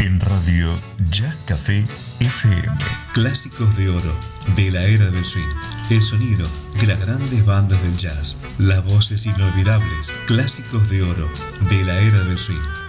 en Radio Jazz Café FM. Clásicos de oro de la era del swing. El sonido de las grandes bandas del jazz. Las voces inolvidables. Clásicos de oro de la era del swing.